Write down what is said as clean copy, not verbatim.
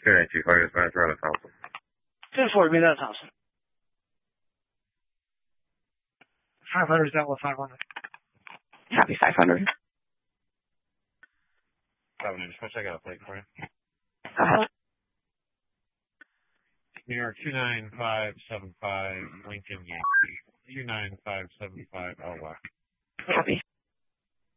Good night, Chief. I just ran around Thompson. 10-4, me that Thompson. 500 is down with 500. Copy 500. 500, just want to check out a plate for you. New York 29575, Lincoln Yankee 29575, LY. Copy.